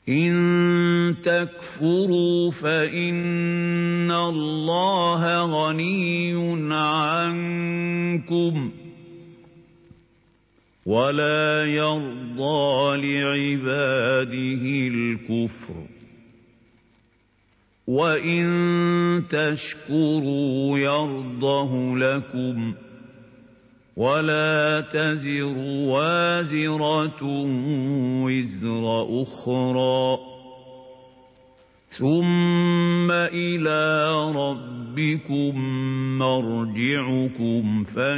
إن تكفروا فإن الله غني عنكم ولا يرضى لعباده الكفر وإن تشكروا يرضه لكم ولا تزر وازرة وزر أخرى ثم إلى ربكم مرجعكم